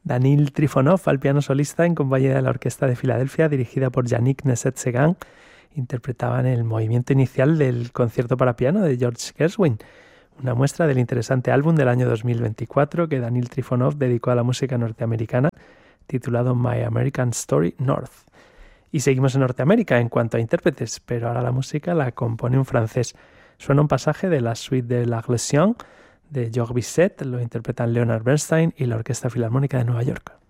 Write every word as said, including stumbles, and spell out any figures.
Danil Trifonov al piano solista en compañía de la Orquesta de Filadelfia, dirigida por Yannick Nézet-Séguin, interpretaban el movimiento inicial del concierto para piano de George Gershwin, una muestra del interesante álbum del año dos mil veinticuatro que Danil Trifonov dedicó a la música norteamericana, titulado My American Story North. Y seguimos en Norteamérica en cuanto a intérpretes, pero ahora la música la compone un francés. Suena un pasaje de la suite de La Glacien de Georges Bizet, lo interpretan Leonard Bernstein y la Orquesta Filarmónica de Nueva York.